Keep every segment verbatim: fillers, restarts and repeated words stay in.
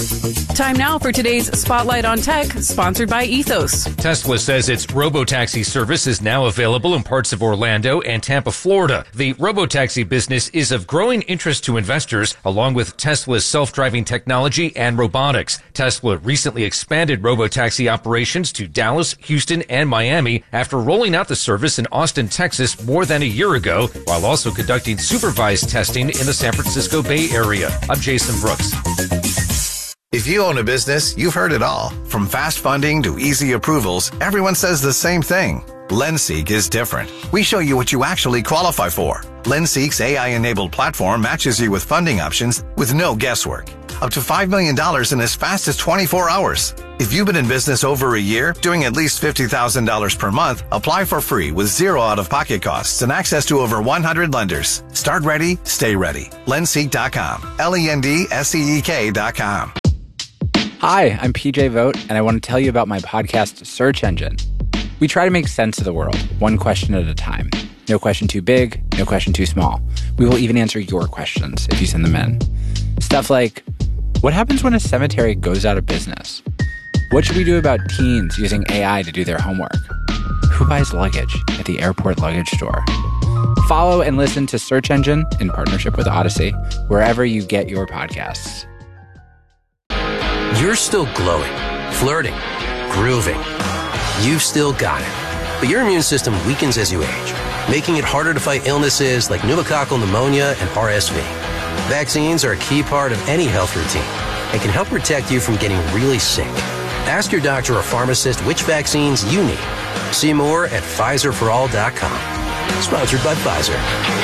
Time now for today's Spotlight on Tech, sponsored by Ethos. Tesla says its robotaxi service is now available in parts of Orlando and Tampa, Florida. The robotaxi business is of growing interest to investors, along with Tesla's self-driving technology and robotics. Tesla recently expanded robotaxi operations to Dallas, Houston, and Miami after rolling out the service in Austin, Texas more than a year ago, while also conducting supervised testing in the San Francisco Bay Area. I'm Jason Brooks. If you own a business, you've heard it all. From fast funding to easy approvals, everyone says the same thing. LendSeek is different. We show you what you actually qualify for. LendSeek's A I-enabled platform matches you with funding options with no guesswork. Up to five million dollars in as fast as twenty-four hours. If you've been in business over a year, doing at least fifty thousand dollars per month, apply for free with zero out-of-pocket costs and access to over one hundred lenders. Start ready, stay ready. Lendseek dot com. L E N D S E E K dot com. Hi, I'm P J Vogt, and I want to tell you about my podcast, Search Engine. We try to make sense of the world, one question at a time. No question too big, no question too small. We will even answer your questions if you send them in. Stuff like, what happens when a cemetery goes out of business? What should we do about teens using A I to do their homework? Who buys luggage at the airport luggage store? Follow and listen to Search Engine in partnership with Odyssey, wherever you get your podcasts. You're still glowing, flirting, grooving. You've still got it. But your immune system weakens as you age, making it harder to fight illnesses like pneumococcal pneumonia and R S V. Vaccines are a key part of any health routine and can help protect you from getting really sick. Ask your doctor or pharmacist which vaccines you need. See more at Pfizer for all dot com. Sponsored by Pfizer.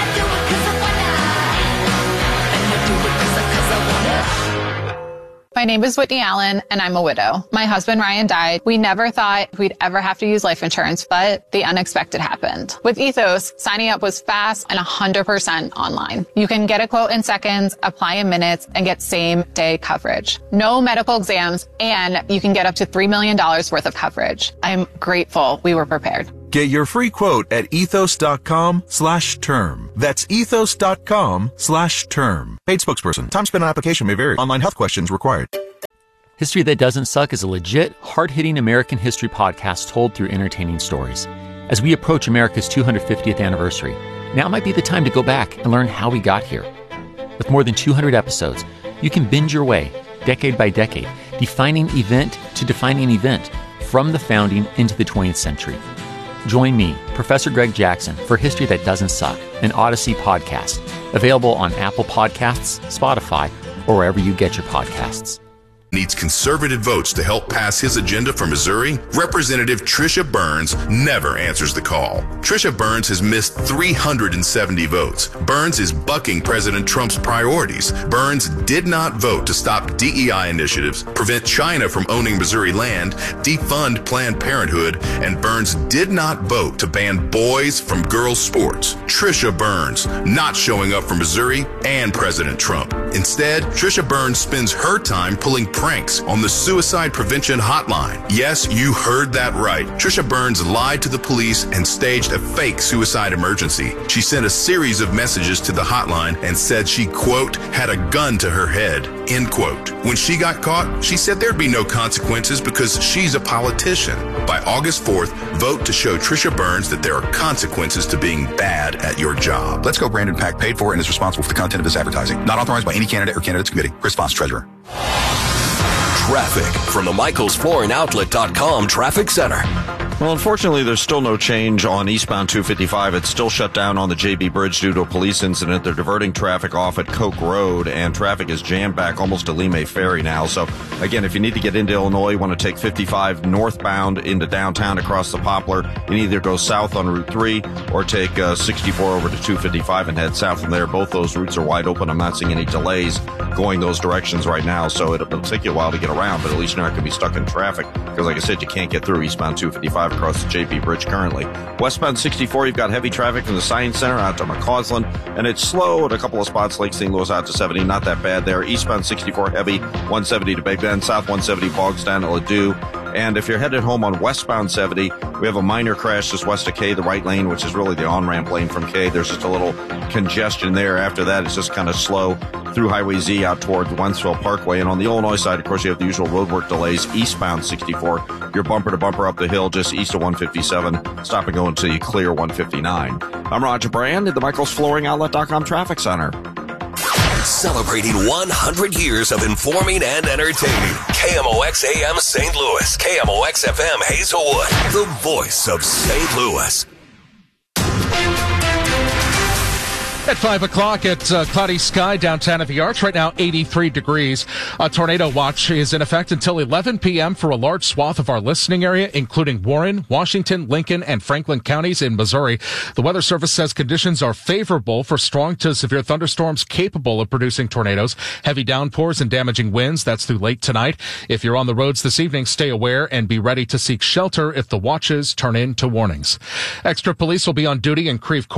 My name is Whitney Allen, and I'm a widow. My husband, Ryan, died. We never thought we'd ever have to use life insurance, but the unexpected happened. With Ethos, signing up was fast and one hundred percent online. You can get a quote in seconds, apply in minutes, and get same-day coverage. No medical exams, and you can get up to three million dollars worth of coverage. I'm grateful we were prepared. Get your free quote at ethos dot com slash term. That's ethos dot com slash term. Paid spokesperson. Time spent on application may vary. Online health questions required. History That Doesn't Suck is a legit, hard-hitting American history podcast told through entertaining stories. As we approach America's two hundred fiftieth anniversary, now might be the time to go back and learn how we got here. With more than two hundred episodes, you can binge your way, decade by decade, defining event to defining event, from the founding into the twentieth century. Join me, Professor Greg Jackson, for History That Doesn't Suck, an Odyssey podcast, available on Apple Podcasts, Spotify, or wherever you get your podcasts. Needs conservative votes to help pass his agenda for Missouri? Representative Trisha Burns never answers the call. Trisha Burns has missed three hundred seventy votes. Burns is bucking President Trump's priorities. Burns did not vote to stop D E I initiatives, prevent China from owning Missouri land, defund Planned Parenthood, and Burns did not vote to ban boys from girls' sports. Trisha Burns not showing up for Missouri and President Trump. Instead, Trisha Burns spends her time pulling pranks on the suicide prevention hotline. Yes, you heard that right. Trisha Burns lied to the police and staged a fake suicide emergency. She sent a series of messages to the hotline and said she, quote, had a gun to her head, end quote. When she got caught, she said there'd be no consequences because she's a politician. By August fourth, vote to show Trisha Burns that there are consequences to being bad at your job. Let's Go Brandon PAC paid for and is responsible for the content of this advertising. Not authorized by any candidate or candidates committee. Chris Voss, Treasurer. Traffic from the Michaels Flooring Outlet dot com Traffic Center. Well, unfortunately, there's still no change on eastbound two fifty-five. It's still shut down on the J B Bridge due to a police incident. They're diverting traffic off at Coke Road, and traffic is jammed back almost to Lee May Ferry now. So, again, if you need to get into Illinois, you want to take fifty-five northbound into downtown across the Poplar, you can either go south on Route three or take uh, sixty-four over to two fifty-five and head south from there. Both those routes are wide open. I'm not seeing any delays going those directions right now, so it'll take you a while to get around, but at least you're not going to be stuck in traffic because, like I said, you can't get through eastbound two fifty-five across the J B Bridge currently. Westbound sixty-four, you've got heavy traffic from the Science Center out to McCausland, and it's slow at a couple of spots, Lake Saint Louis out to seventy, not that bad there. Eastbound sixty-four heavy, one seventy to Big Bend, south one seventy bogs down at Ladue, And if you're headed home on westbound seventy, we have a minor crash just west of K, the right lane, which is really the on-ramp lane from K. There's just a little congestion there. After that, it's just kind of slow through Highway Z out toward the Wentzville Parkway. And on the Illinois side, of course, you have the usual roadwork delays eastbound sixty-four. You're bumper to bumper up the hill just east of one fifty-seven. Stop and go until you clear one fifty-nine. I'm Roger Brand at the Michaels Flooring Outlet dot com Traffic Center. Celebrating one hundred years of informing and entertaining. K M O X A M Saint Louis. K M O X F M Hazelwood. The voice of Saint Louis. At five o'clock at uh, cloudy sky downtown at the Arch. Right now, eighty-three degrees. A tornado watch is in effect until eleven p.m. for a large swath of our listening area, including Warren, Washington, Lincoln, and Franklin counties in Missouri. The Weather Service says conditions are favorable for strong to severe thunderstorms capable of producing tornadoes, heavy downpours, and damaging winds. That's through late tonight. If you're on the roads this evening, stay aware and be ready to seek shelter if the watches turn into warnings. Extra police will be on duty in Creve Coeur